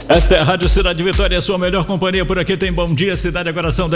Esta é a Rádio Cidade Vitória, a sua melhor companhia. Por aqui tem Bom Dia Cidade, agora são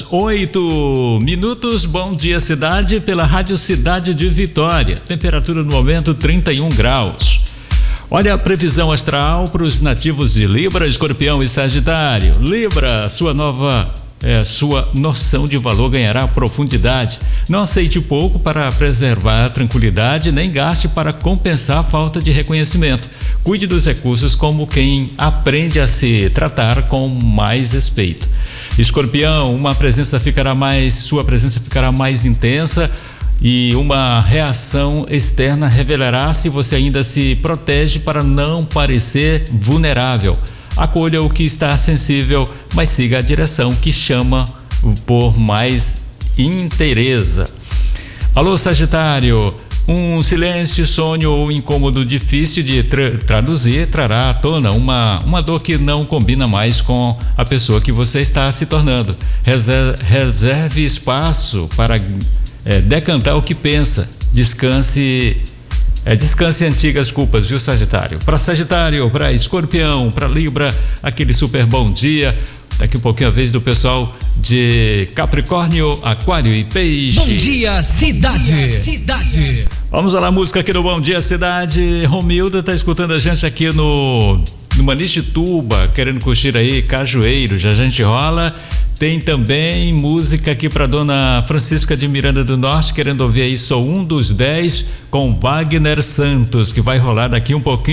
10h08. Bom Dia Cidade pela Rádio Cidade de Vitória. Temperatura no momento 31 graus. Olha a previsão astral para os nativos de Libra, Escorpião e Sagitário. Libra, sua noção de valor ganhará profundidade. Não aceite pouco para preservar a tranquilidade, nem gaste para compensar a falta de reconhecimento. Cuide dos recursos como quem aprende a se tratar com mais respeito. Escorpião, sua presença ficará mais intensa e uma reação externa revelará se você ainda se protege para não parecer vulnerável. Acolha o que está sensível, mas siga a direção que chama por mais inteireza. Alô, Sagitário, um silêncio, sonho ou incômodo difícil de traduzir trará à tona uma dor que não combina mais com a pessoa que você está se tornando. Reserve espaço para decantar o que pensa. Descanse antigas culpas, viu, Sagitário? Para Sagitário, para Escorpião, para Libra, aquele super bom dia. Daqui a pouquinho a vez do pessoal de Capricórnio, Aquário e Peixe. Bom Dia Cidade. Vamos lá, música aqui no Bom Dia Cidade. Romilda tá escutando a gente aqui no Manixituba, querendo curtir aí Cajueiro, já a gente rola. Tem também música aqui para dona Francisca de Miranda do Norte, querendo ouvir aí Sou Um dos 10 com Wagner Santos, que vai rolar daqui um pouquinho.